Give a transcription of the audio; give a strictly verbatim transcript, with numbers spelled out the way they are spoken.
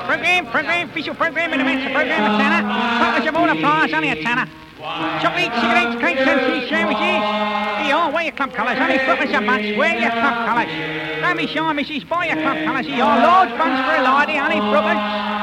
Programme, programme, official programme in the midst of programme of Tanner. Package of all applause, only a Tanner. Chocolate, cigarettes, cakes and cheese sandwiches. Here, wear your club colours, only footers a month, wear your club colours. Don't be shy, missus, buy your club colours. Here, large buns for a lady, honey, brothers.